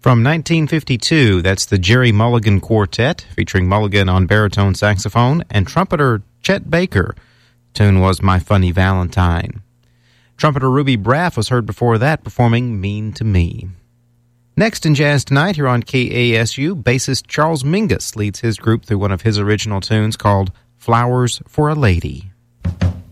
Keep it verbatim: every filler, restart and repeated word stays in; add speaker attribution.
Speaker 1: From nineteen fifty-two, that's the Jerry Mulligan Quartet, featuring Mulligan on baritone saxophone and trumpeter Chet Baker. The tune was My Funny Valentine. Trumpeter Ruby Braff was heard before that performing Mean to Me. Next in Jazz Tonight, here on K A S U, bassist Charles Mingus leads his group through one of his original tunes called Flowers for a Lady.